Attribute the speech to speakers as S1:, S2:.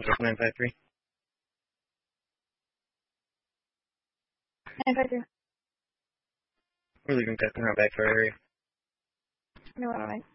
S1: Northwest 953.
S2: 953.
S1: We're leaving testing route back for our area.
S2: No, what am I?